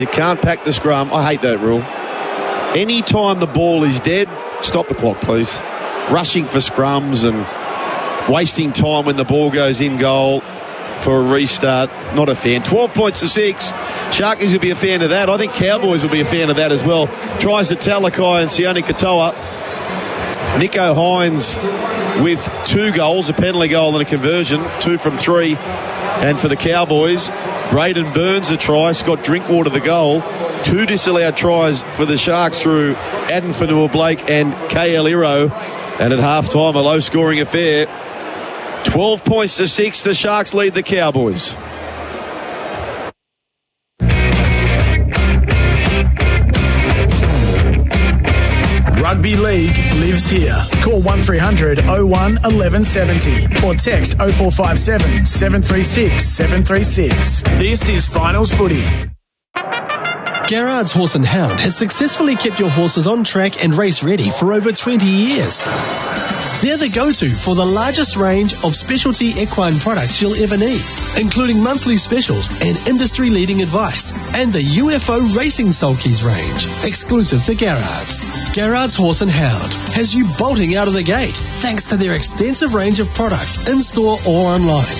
You can't pack the scrum. I hate that rule. Any time the ball is dead, stop the clock, please. Rushing for scrums and wasting time when the ball goes in goal for a restart, not a fan. 12 points to 6. Sharkies will be a fan of that. I think Cowboys will be a fan of that as well. Tries to Talakai and Sione Katoa. Nico Hines with 2 goals, a penalty goal and a conversion, 2 from 3. And for the Cowboys, Braden Burns a try, Scott Drinkwater the goal. 2 disallowed tries for the Sharks through Aden Fanua-Blake and KL Iro. And at half-time, a low-scoring affair. 12 points to 6, the Sharks lead the Cowboys. Rugby League lives here. Call 1300 01 1170 or text 0457 736 736. This is Finals Footy. Garrard's Horse and Hound has successfully kept your horses on track and race ready for over 20 years. They're the go-to for the largest range of specialty equine products you'll ever need, including monthly specials and industry-leading advice, and the UFO Racing Sulkies range, exclusive to Garrard's. Garrard's Horse and Hound has you bolting out of the gate thanks to their extensive range of products in-store or online.